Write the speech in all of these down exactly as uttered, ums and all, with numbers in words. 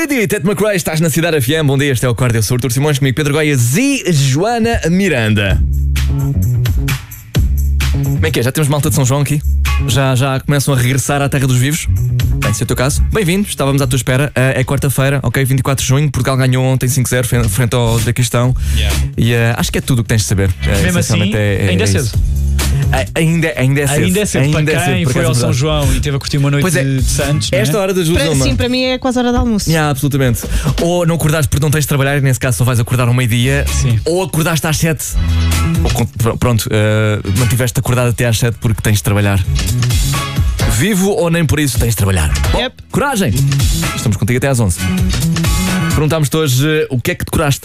Pretty, Tate McRae, estás na Cidade F M. Bom dia, este é o Corda, eu sou o Artur Simões, comigo Pedro Goiás e Joana Miranda. Como é que é? Já temos malta de São João aqui? Já, já começam a regressar à terra dos vivos? Bem, se é o teu caso, bem-vindos, estávamos à tua espera. Uh, é quarta-feira, ok, vinte e quatro de junho. Portugal ganhou ontem cinco zero frente ao Uzbequistão. Yeah. E uh, acho que é tudo o que tens de saber. Uh, Mesmo assim, é, é, ainda é, é cedo. Ainda, ainda é cedo. Ainda é cedo. Ainda para é quem cedo, foi ao São verdade. João e teve a curtir uma noite Pois é, de, de Santos, não é? Esta hora das Para, uma. sim, para mim é quase a hora de almoço. Yeah, absolutamente. Ou não acordaste porque não tens de trabalhar e nesse caso só vais acordar ao meio-dia. Sim. Ou acordaste às sete. Ou pronto, uh, mantiveste acordado até às sete porque tens de trabalhar. Vivo ou nem por isso tens de trabalhar. Yep. Bom, coragem! Estamos contigo até às onze. Perguntámos-te hoje uh, o que é que decoraste.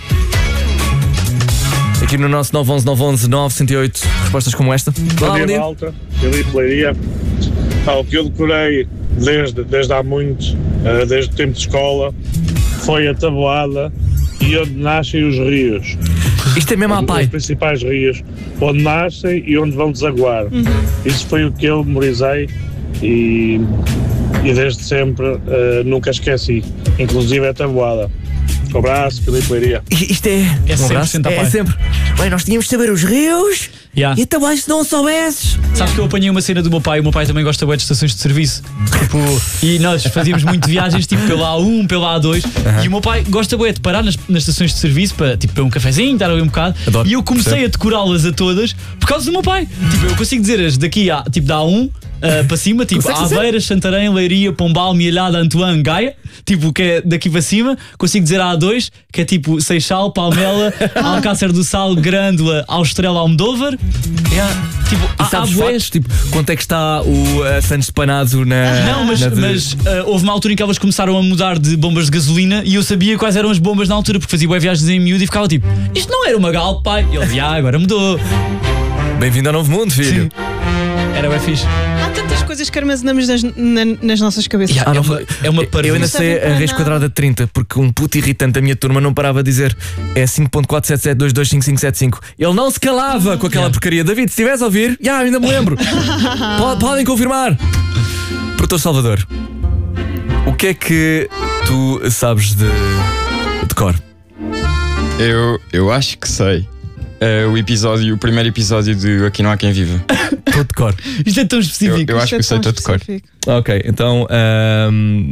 Aqui no nosso nove um um nove um um nove zero oito, respostas como esta. Bom dia, dia. Malta, Filipe Leiria. Ah, o que eu decorei desde, desde há muito, uh, desde o tempo de escola, foi a tabuada e onde nascem os rios. Isto é mesmo à pai. Os principais rios, onde nascem e onde vão desaguar. Uhum. Isso foi o que eu memorizei e, e desde sempre uh, nunca esqueci, inclusive a tabuada. Um abraço, Filipe Leiria. Isto é, é, um abraço, sempre, é, é sempre. Bem, nós tínhamos de saber os rios. Yeah. E também se não soubesses. Sabes yeah. que eu apanhei uma cena do meu pai. O meu pai também gosta bem de estações de serviço. Tipo, e nós fazíamos muito viagens tipo pela A um, pela A dois. Uh-huh. E o meu pai gosta bem de parar nas, nas estações de serviço para tipo para um cafezinho, estar ali um bocado. Adoro. E eu comecei Percebe? a decorá-las a todas por causa do meu pai. Tipo, eu consigo dizer as daqui a, tipo da A um uh, para cima, tipo Aveiras, Santarém, Leiria, Pombal, Mielhada, Antoine, Gaia. Tipo, que é daqui para cima. Consigo dizer a A dois, que é tipo Seixal, Palmela, Alcácer do Sal, Grândola, Austrela, Almodóvar. Yeah. Tipo, e sabes factos, tipo, quanto é que está o uh, Santos de Panado na... Não, mas, na... mas uh, houve uma altura em que elas começaram a mudar de bombas de gasolina e eu sabia quais eram as bombas na altura, porque fazia bué viagens em miúdo e ficava tipo, isto não era uma Galp, pai? E ele, ah, agora mudou. Bem-vindo ao novo mundo, filho. Sim. Era bué fixe. Há tantas coisas que armazenamos nas, na, nas nossas cabeças. Yeah, é, uma, é uma Eu ainda sei a raiz quadrada de trinta, porque um puto irritante da minha turma não parava a dizer é cinco ponto quatro sete sete dois dois cinco cinco sete cinco. Ele não se calava com aquela yeah. porcaria. David, se estivesse a ouvir, já yeah, ainda me lembro. Podem confirmar. Produtor Salvador, o que é que tu sabes de, de cor? Eu, eu acho que sei. Uh, o episódio, o primeiro episódio de Aqui Não Há Quem Viva. Todo de cor. Isto é tão específico. Eu, eu acho é que eu sei todo de cor. Ok, então um,